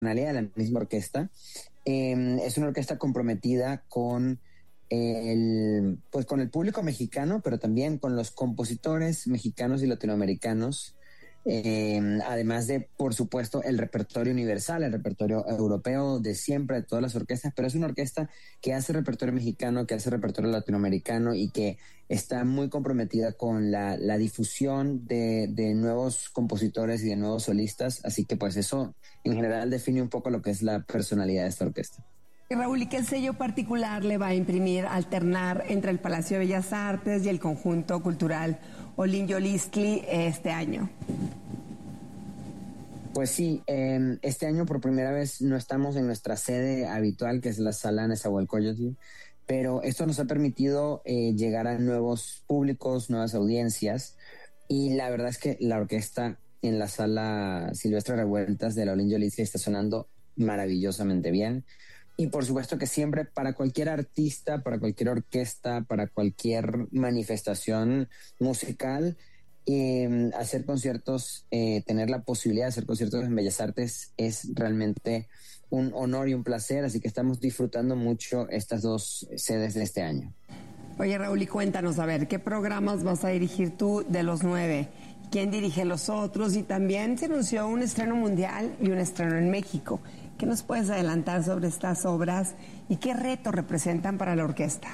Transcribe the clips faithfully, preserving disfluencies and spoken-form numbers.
personalidad de la misma orquesta. Eh, es una orquesta comprometida con el, pues con el público mexicano, pero también con los compositores mexicanos y latinoamericanos. Eh, además de, por supuesto, el repertorio universal, el repertorio europeo de siempre, de todas las orquestas, pero es una orquesta que hace repertorio mexicano, que hace repertorio latinoamericano y que está muy comprometida con la, la difusión de, de nuevos compositores y de nuevos solistas, así que pues eso en general define un poco lo que es la personalidad de esta orquesta. Raúl, ¿y qué sello particular le va a imprimir alternar entre el Palacio de Bellas Artes y el Conjunto Cultural Olin Yolistli este año? Pues sí, eh, este año por primera vez no estamos en nuestra sede habitual, que es la Sala Nezahualcóyotl, pero esto nos ha permitido eh, llegar a nuevos públicos, nuevas audiencias, y la verdad es que la orquesta en la Sala Silvestre Revueltas de la Olin Yolistli está sonando maravillosamente bien. Y por supuesto que siempre para cualquier artista, para cualquier orquesta, para cualquier manifestación musical, eh, hacer conciertos, eh, tener la posibilidad de hacer conciertos en Bellas Artes es realmente un honor y un placer, así que estamos disfrutando mucho estas dos sedes de este año. Oye, Raúl, y cuéntanos, a ver, ¿qué programas vas a dirigir tú de los nueve? ¿Quién dirige los otros? Y también se anunció un estreno mundial y un estreno en México. ¿Qué nos puedes adelantar sobre estas obras y qué retos representan para la orquesta?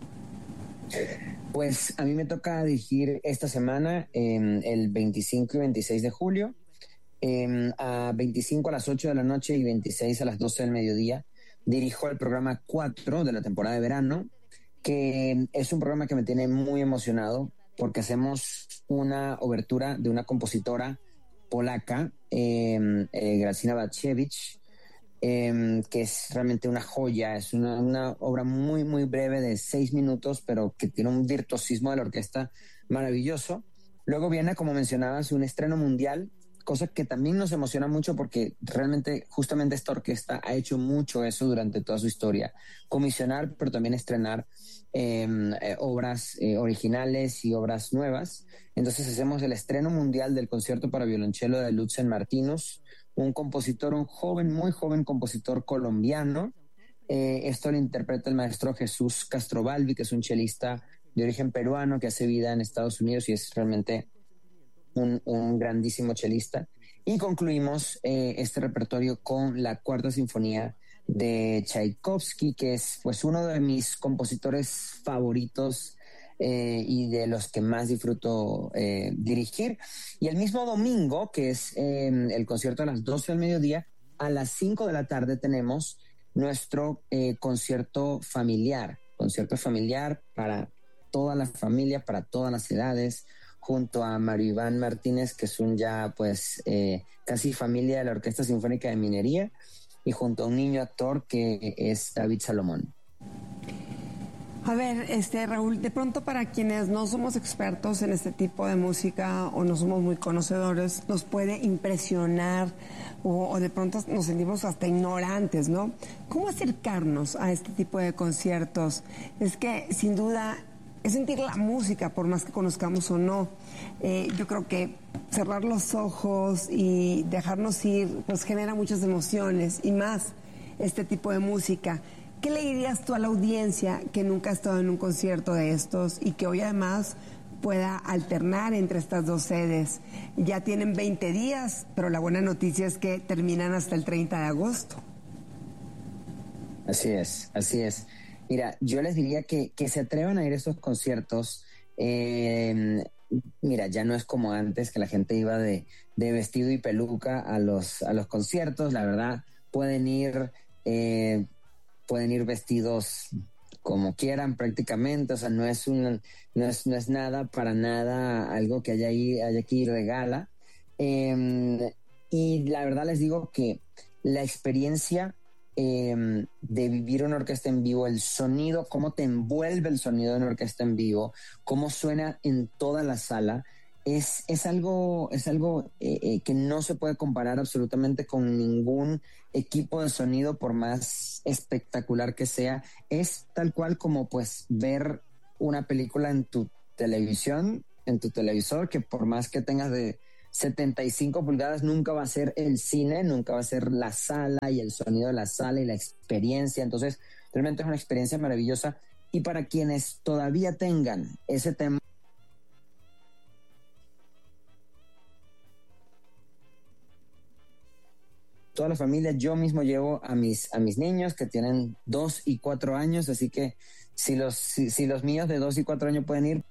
Pues a mí me toca dirigir esta semana eh, el veinticinco y veintiséis de julio, eh, a veinticinco a las ocho de la noche y veintiséis a las doce del mediodía. Dirijo el programa cuatro de la temporada de verano, que es un programa que me tiene muy emocionado porque hacemos una obertura de una compositora polaca, eh, eh, Grażyna Backiewicz, Eh, que es realmente una joya, es una, una obra muy muy breve de seis minutos, pero que tiene un virtuosismo de la orquesta maravilloso. Luego viene, como mencionabas, un estreno mundial, cosa que también nos emociona mucho porque realmente justamente esta orquesta ha hecho mucho eso durante toda su historia, comisionar pero también estrenar eh, eh, obras eh, originales y obras nuevas. Entonces hacemos el estreno mundial del concierto para violonchelo de Lutzen Martinus, un compositor, un joven, muy joven compositor colombiano. Eh, esto lo interpreta el maestro Jesús Castrobalvi, que es un chelista de origen peruano que hace vida en Estados Unidos y es realmente un, un grandísimo chelista. Y concluimos eh, este repertorio con la Cuarta Sinfonía de Tchaikovsky, que es pues uno de mis compositores favoritos Eh, y de los que más disfruto eh, dirigir. Y el mismo domingo, que es eh, el concierto a las doce del mediodía, a las cinco de la tarde tenemos nuestro eh, concierto familiar, concierto familiar para toda la familia, para todas las edades, junto a Mario Iván Martínez, que es un ya pues eh, casi familia de la Orquesta Sinfónica de Minería, y junto a un niño actor que es David Salomón. A ver, este Raúl, de pronto para quienes no somos expertos en este tipo de música o no somos muy conocedores, nos puede impresionar o, o de pronto nos sentimos hasta ignorantes, ¿no? ¿Cómo acercarnos a este tipo de conciertos? Es que sin duda es sentir la música por más que conozcamos o no. Eh, yo creo que cerrar los ojos y dejarnos ir pues genera muchas emociones y más este tipo de música. ¿Qué le dirías tú a la audiencia que nunca ha estado en un concierto de estos y que hoy además pueda alternar entre estas dos sedes? Ya tienen veinte días, pero la buena noticia es que terminan hasta el treinta de agosto. Así es, así es. Mira, yo les diría que, que se atrevan a ir a estos conciertos. Eh, mira, ya no es como antes que la gente iba de, de vestido y peluca a los, a los conciertos. La verdad, pueden ir... Eh, pueden ir vestidos como quieran prácticamente, o sea, no es una, no es, no es nada, para nada, algo que haya, ahí, haya que ir de gala. Eh, y la verdad les digo que la experiencia eh, de vivir una orquesta en vivo, el sonido, cómo te envuelve el sonido de una orquesta en vivo, cómo suena en toda la sala, Es, es algo, es algo eh, eh, que no se puede comparar absolutamente con ningún equipo de sonido, por más espectacular que sea. Es tal cual como pues ver una película en tu televisión, en tu televisor, que por más que tengas de, setenta y cinco pulgadas nunca va a ser el cine, nunca va a ser la sala y el sonido de la sala y la experiencia. Entonces, realmente es una experiencia maravillosa. Y para quienes todavía tengan ese tema, toda la familia, yo mismo llevo a mis, a mis niños que tienen dos y cuatro años, así que si los, si, si los míos de dos y cuatro años pueden ir,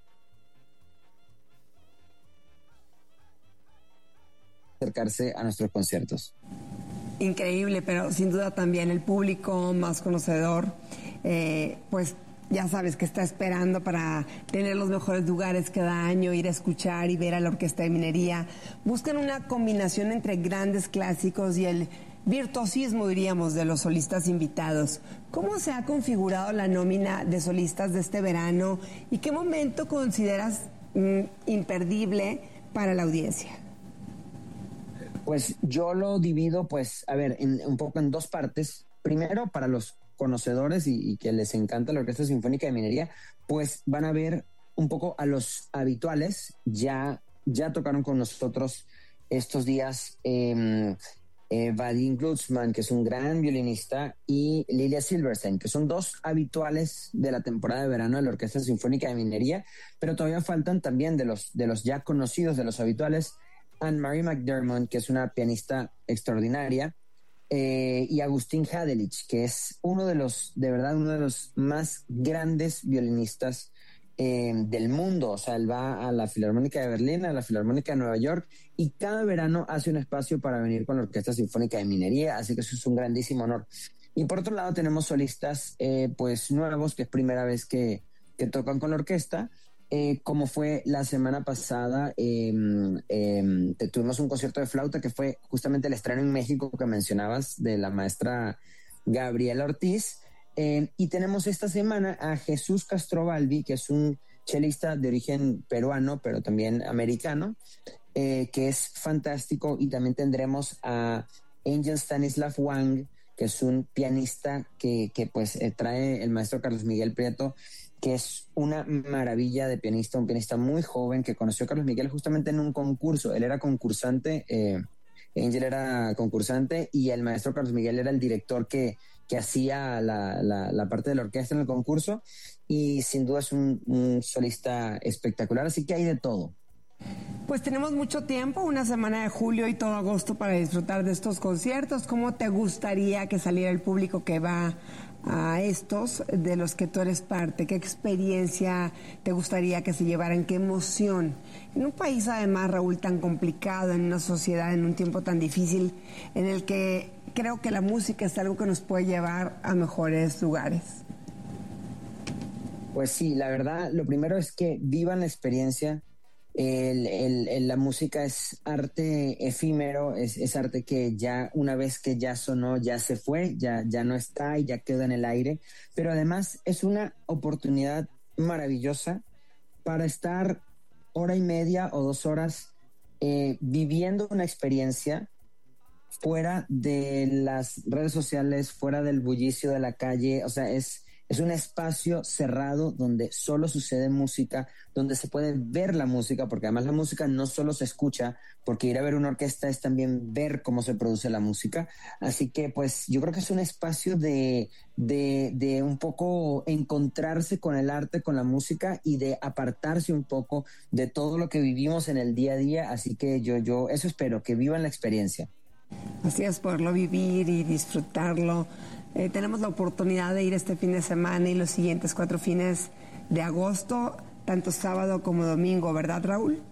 acercarse a nuestros conciertos. Increíble, pero sin duda también el público más conocedor, eh, pues ya sabes que está esperando para tener los mejores lugares cada año, ir a escuchar y ver a la Orquesta de Minería. Buscan una combinación entre grandes clásicos y el virtuosismo, diríamos, de los solistas invitados. ¿Cómo se ha configurado la nómina de solistas de este verano y qué momento consideras mm, imperdible para la audiencia? Pues yo lo divido, pues, a ver, en, un poco en dos partes. Primero, para los conocedores y, y que les encanta la Orquesta Sinfónica de Minería, pues van a ver un poco a los habituales. Ya, ya tocaron con nosotros estos días eh, eh, Vadim Glucksmann, que es un gran violinista, y Lilia Silverstein, que son dos habituales de la temporada de verano de la Orquesta Sinfónica de Minería, pero todavía faltan también de los, de los ya conocidos, de los habituales, Anne-Marie McDermott, que es una pianista extraordinaria, Eh, y Agustín Hadelich, que es uno de los, de verdad, uno de los más grandes violinistas eh, del mundo. O sea, él va a la Filarmónica de Berlín, a la Filarmónica de Nueva York, y cada verano hace un espacio para venir con la Orquesta Sinfónica de Minería, así que eso es un grandísimo honor. Y por otro lado tenemos solistas eh, pues nuevos, que es primera vez que, que tocan con la orquesta. Eh, como fue la semana pasada, eh, eh, tuvimos un concierto de flauta que fue justamente el estreno en México que mencionabas de la maestra Gabriela Ortiz. Eh, y tenemos esta semana a Jesús Castrobaldi, que es un chelista de origen peruano, pero también americano, eh, que es fantástico. Y también tendremos a Angel Stanislav Wang, que es un pianista que, que pues eh, trae el maestro Carlos Miguel Prieto, que es una maravilla de pianista, un pianista muy joven que conoció a Carlos Miguel justamente en un concurso. Él era concursante, eh, Angel era concursante y el maestro Carlos Miguel era el director que, que hacía la, la, la parte de la orquesta en el concurso, y sin duda es un, un solista espectacular, así que hay de todo. Pues tenemos mucho tiempo, una semana de julio y todo agosto para disfrutar de estos conciertos. ¿Cómo te gustaría que saliera el público que va a estos de los que tú eres parte? ¿Qué experiencia te gustaría que se llevaran? ¿Qué emoción? En un país además, Raúl, tan complicado, en una sociedad, en un tiempo tan difícil, en el que creo que la música es algo que nos puede llevar a mejores lugares. Pues sí, la verdad, lo primero es que vivan la experiencia. El, el, el, la música es arte efímero, es, es arte que ya una vez que ya sonó, ya se fue, ya, ya no está y ya queda en el aire, pero además es una oportunidad maravillosa para estar hora y media o dos horas eh, viviendo una experiencia fuera de las redes sociales, fuera del bullicio de la calle. O sea, es... Es un espacio cerrado donde solo sucede música, donde se puede ver la música, porque además la música no solo se escucha, porque ir a ver una orquesta es también ver cómo se produce la música. Así que pues yo creo que es un espacio de, de, de un poco encontrarse con el arte, con la música, y de apartarse un poco de todo lo que vivimos en el día a día. Así que yo, yo eso espero, que vivan la experiencia. Así es, poderlo vivir y disfrutarlo. Eh, tenemos la oportunidad de ir este fin de semana y los siguientes cuatro fines de agosto, tanto sábado como domingo, ¿verdad, Raúl?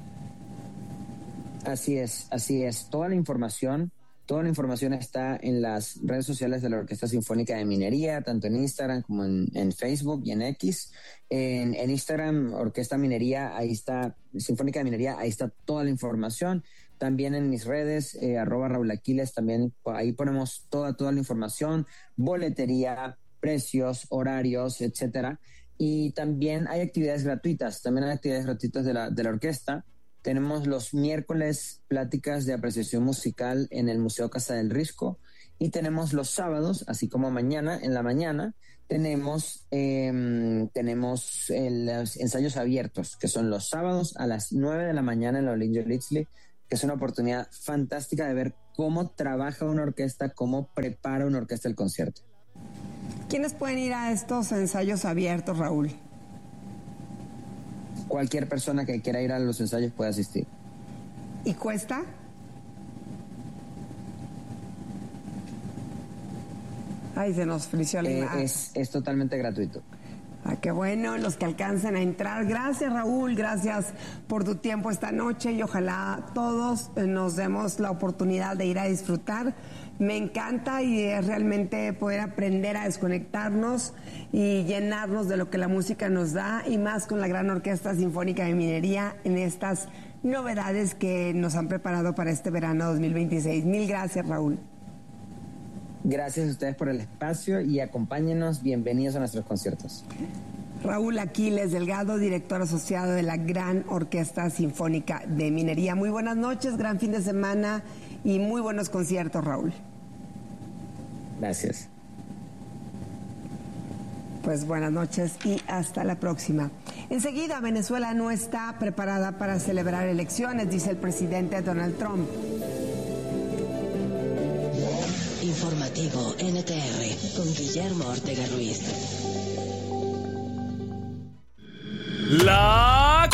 Así es, así es. Toda la información, toda la información está en las redes sociales de la Orquesta Sinfónica de Minería, tanto en Instagram como en, en Facebook y en X. En, en Instagram, Orquesta Minería, ahí está, Sinfónica de Minería, ahí está toda la información. También en mis redes, eh, arroba Raúl Aquiles, también ahí ponemos toda, toda la información, boletería, precios, horarios, etcétera. Y también hay actividades gratuitas, también hay actividades gratuitas de la, de la orquesta. Tenemos los miércoles pláticas de apreciación musical en el Museo Casa del Risco, y tenemos los sábados, así como mañana, en la mañana, tenemos, eh, tenemos eh, los ensayos abiertos, que son los sábados a las nueve de la mañana en la Olinjo Litzli, que es una oportunidad fantástica de ver cómo trabaja una orquesta, cómo prepara una orquesta el concierto. ¿Quiénes pueden ir a estos ensayos abiertos, Raúl? Cualquier persona que quiera ir a los ensayos puede asistir. ¿Y cuesta? Ay, se nos frició la eh, imagen. es, es totalmente gratuito. Ah, qué bueno, los que alcancen a entrar. Gracias, Raúl, gracias por tu tiempo esta noche y ojalá todos nos demos la oportunidad de ir a disfrutar. Me encanta y es realmente poder aprender a desconectarnos y llenarnos de lo que la música nos da, y más con la Gran Orquesta Sinfónica de Minería en estas novedades que nos han preparado para este verano dos mil veintiséis. Mil gracias, Raúl. Gracias a ustedes por el espacio y acompáñenos. Bienvenidos a nuestros conciertos. Raúl Aquiles Delgado, director asociado de la Gran Orquesta Sinfónica de Minería. Muy buenas noches, gran fin de semana y muy buenos conciertos, Raúl. Gracias. Pues buenas noches y hasta la próxima. Enseguida, Venezuela no está preparada para celebrar elecciones, dice el presidente Donald Trump. Informativo N T R con Guillermo Ortega Ruiz. La